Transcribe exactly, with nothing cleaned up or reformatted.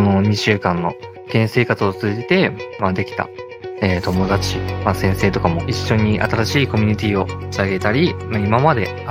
のにしゅうかんの県生活を通じて、まあ、できた、えー、友達、まあ、先生とかも一緒に新しいコミュニティを立ち上げたり、まあ、今まで